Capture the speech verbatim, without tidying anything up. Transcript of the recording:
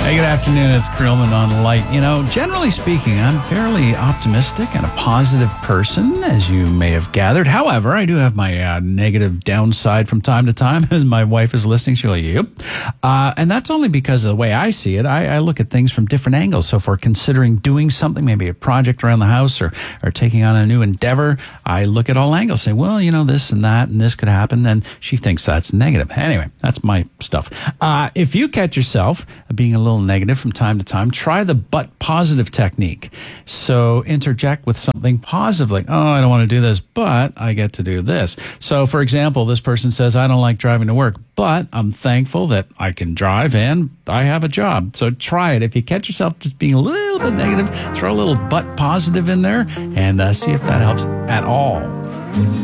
Hey, good afternoon. It's Creelman on Light. You know, generally speaking, I'm fairly optimistic and a positive person, as you may have gathered. However, I do have my uh, negative downside from time to time. As my wife is listening, she'll yep. Uh, and that's only because of the way I see it. I, I look at things from different angles. So if we're considering doing something, maybe a project around the house or, or taking on a new endeavor, I look at all angles, say, well, you know, this and that and this could happen. Then she thinks that's negative. Anyway, that's my stuff. Uh, if you catch yourself being a little negative from time to time, try the but positive technique. So interject with something positive, like, oh, I don't want to do this, but I get to do this. So for example, this person says, I don't like driving to work, but I'm thankful that I can drive and I have a job. So try it. If you catch yourself just being a little bit negative, throw a little but positive in there and uh, see if that helps at all.